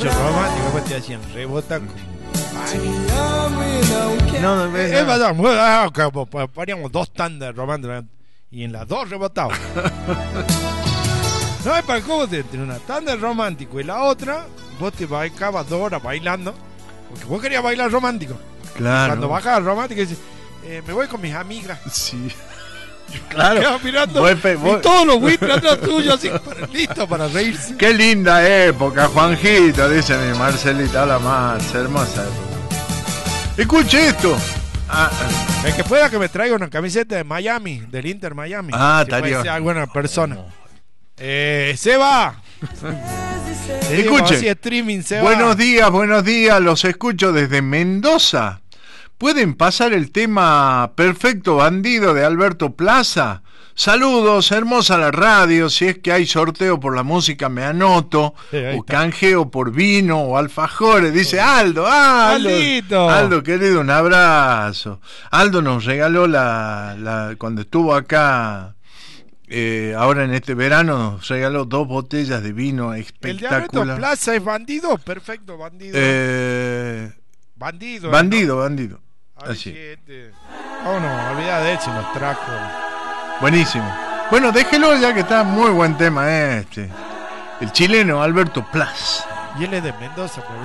mucho romántico, después te hacían rebota como... No, Es verdad, poníamos 2 tandas románticas y en las 2 rebotaba. No es para cómo entre una tanda romántico y la otra, vos te bailabas 2 horas bailando, porque vos querías bailar romántico. Claro. Cuando bajabas romántico, dices, me voy con mis amigas. Sí. Claro. Quedaba mirando Vos- y todos los buitres atrás tuyos así, listos para reírse. Qué linda época, Juanjito, dice mi Marcelita. Hola, Marce, hermosa época. Escuche esto. El que pueda que me traiga una camiseta de Miami, del Inter Miami. Ah, si puede estaría. ser alguna persona. Seba. Escuche. Así streaming, Seba. Buenos días, los escucho desde Mendoza. ¿Pueden pasar el tema Perfecto Bandido de Alberto Plaza? Saludos, hermosa la radio. Si es que hay sorteo por la música, me anoto. Ahí O está. canjeo por vino o alfajores. Dice Aldo. Aldito. Aldo, querido, un abrazo. Aldo nos regaló cuando estuvo acá. Ahora en este verano nos regaló 2 botellas de vino El de Alberto espectacular. Plaza es bandido. Perfecto, bandido. Bandido. Bandido. A ver Así. si Oh, no, olvidá de él si nos trajo. Buenísimo. Bueno, déjelo ya que está muy buen tema este. El chileno Alberto Plaza. Y él es de Mendoza, pero